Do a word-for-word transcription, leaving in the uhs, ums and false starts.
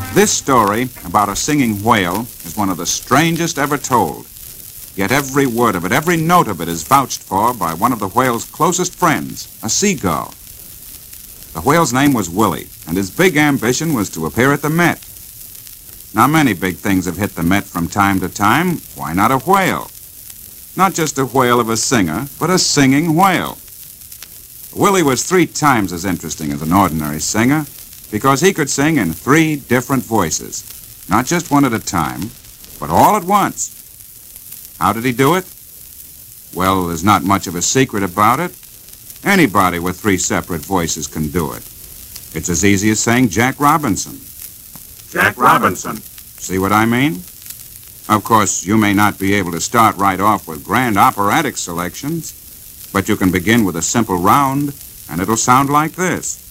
This story about a singing whale is one of the strangest ever told. Yet every word of it, every note of it is vouched for by one of the whale's closest friends, a seagull. The whale's name was Willie, and his big ambition was to appear at the Met. Now, many big things have hit the Met from time to time. Why not a whale? Not just a whale of a singer, but a singing whale. Willie was three times as interesting as an ordinary singer because he could sing in three different voices, not just one at a time, but all at once. How did he do it? Well, there's not much of a secret about it. Anybody with three separate voices can do it. It's as easy as saying Jack Robinson. Jack Robinson. See what I mean? Of course, you may not be able to start right off with grand operatic selections, but you can begin with a simple round, and it'll sound like this.